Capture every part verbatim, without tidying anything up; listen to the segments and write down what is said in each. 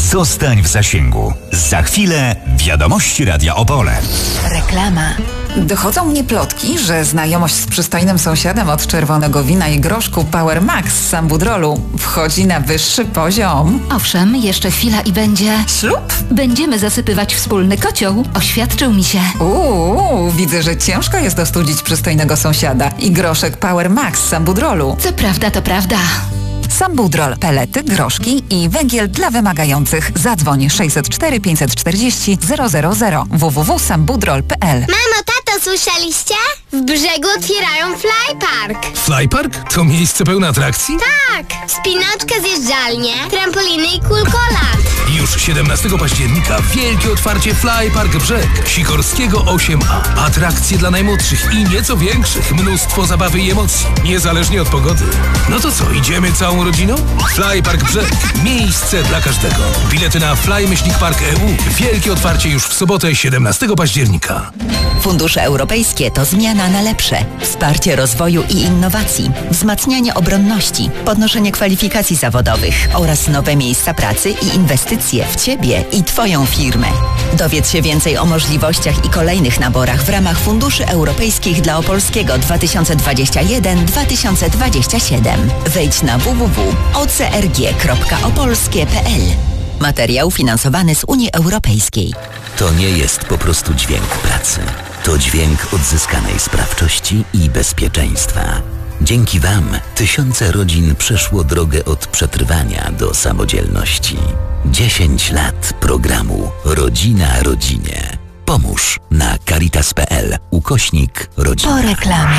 Zostań w zasięgu. Za chwilę wiadomości Radia Opole. Reklama. Dochodzą mnie plotki, że znajomość z przystojnym sąsiadem od czerwonego wina i groszku Power Max z Sambudrolu wchodzi na wyższy poziom. Owszem, jeszcze chwila i będzie... Ślub? Będziemy zasypywać wspólny kocioł. Oświadczył mi się. Uuu, widzę, że ciężko jest ostudzić przystojnego sąsiada i groszek Power Max z Sambudrolu. Co prawda, to prawda. Sambudrol, pelety, groszki i węgiel dla wymagających. Zadzwoń sześćset cztery pięćset czterdzieści zero zero zero w w w kropka sambudrol kropka p l. Mamo, tato, słyszeliście? W Brzegu otwierają Flypark. Flypark? To miejsce pełne atrakcji? Tak! Wspinaczka, zjeżdżalnie, trampoliny i kulkoland. Już siedemnastego października wielkie otwarcie Flypark Brzeg. Sikorskiego osiem a. Atrakcje dla najmłodszych i nieco większych. Mnóstwo zabawy i emocji. Niezależnie od pogody. No to co, idziemy całą rodziną? Flypark Brzeg. Miejsce dla każdego. Bilety na fly myślnik park kropka e u. Wielkie otwarcie już w sobotę siedemnastego października. Fundusze europejskie to zmiana na lepsze. Wsparcie rozwoju i innowacji. Wzmacnianie obronności. Podnoszenie kwalifikacji zawodowych oraz nowe miejsca pracy i inwestycje w Ciebie i Twoją firmę. Dowiedz się więcej o możliwościach i kolejnych naborach w ramach Funduszy Europejskich dla Opolskiego dwa tysiące dwudziesty pierwszy do dwa tysiące dwudziestego siódmego. Wejdź na w w w kropka o c r g kropka opolskie kropka p l. Materiał finansowany z Unii Europejskiej. To nie jest po prostu dźwięk pracy. To dźwięk odzyskanej sprawczości i bezpieczeństwa. Dzięki Wam tysiące rodzin przeszło drogę od przetrwania do samodzielności. dziesięć lat programu Rodzina Rodzinie. Pomóż na caritas kropka p l ukośnik rodzina. Po reklamie.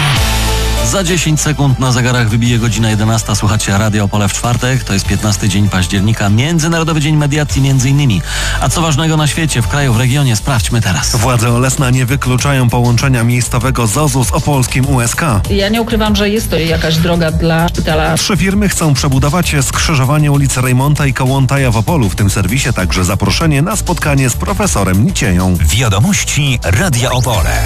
Za dziesięć sekund na zegarach wybije godzina jedenasta. Słuchacie Radio Opole w czwartek. To jest piętnasty dzień października. Międzynarodowy Dzień Mediacji między innymi. A co ważnego na świecie, w kraju, w regionie? Sprawdźmy teraz. Władze Olesna nie wykluczają połączenia miejscowego Z O Z-u z opolskim U S K. Ja nie ukrywam, że jest to jakaś droga dla szpitala. Trzy firmy chcą przebudować skrzyżowanie ulicy Rejmonta i Kołłątaja w Opolu. W tym serwisie także zaproszenie na spotkanie z profesorem Nicieją. Wiadomości Radia Opole.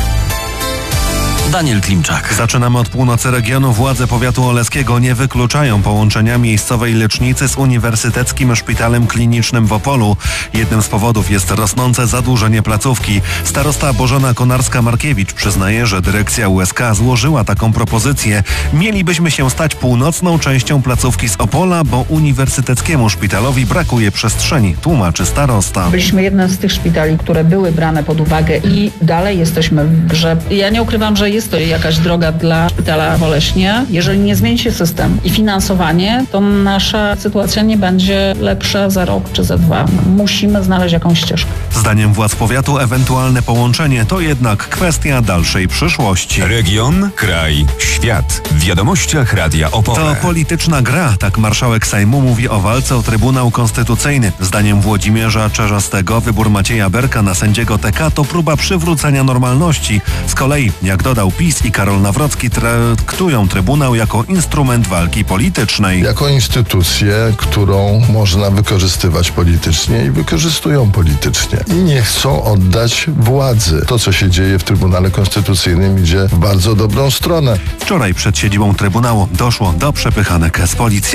Daniel Klimczak. Zaczynamy od północy regionu. Władze powiatu oleskiego nie wykluczają połączenia miejscowej lecznicy z Uniwersyteckim Szpitalem Klinicznym w Opolu. Jednym z powodów jest rosnące zadłużenie placówki. Starosta Bożena Konarska-Markiewicz przyznaje, że dyrekcja U S K złożyła taką propozycję. Mielibyśmy się stać północną częścią placówki z Opola, bo Uniwersyteckiemu Szpitalowi brakuje przestrzeni, tłumaczy starosta. Byliśmy jednym z tych szpitali, które były brane pod uwagę i dalej jesteśmy w grze. Ja nie ukrywam, że jest to jakaś droga dla szpitala w Oleśnie. Jeżeli nie zmieni się system i finansowanie, to nasza sytuacja nie będzie lepsza za rok czy za dwa. Musimy znaleźć jakąś ścieżkę. Zdaniem władz powiatu ewentualne połączenie to jednak kwestia dalszej przyszłości. Region, kraj, świat. W wiadomościach Radia Opole. To polityczna gra, tak marszałek Sejmu mówi o walce o Trybunał Konstytucyjny. Zdaniem Włodzimierza Czerzastego wybór Macieja Berka na sędziego T K to próba przywrócenia normalności. Z kolei, jak dodał PiS i Karol Nawrocki, traktują Trybunał jako instrument walki politycznej. Jako instytucję, którą można wykorzystywać politycznie i wykorzystują politycznie. I nie chcą oddać władzy. To, co się dzieje w Trybunale Konstytucyjnym, idzie w bardzo dobrą stronę. Wczoraj przed siedzibą Trybunału doszło do przepychanek z policją.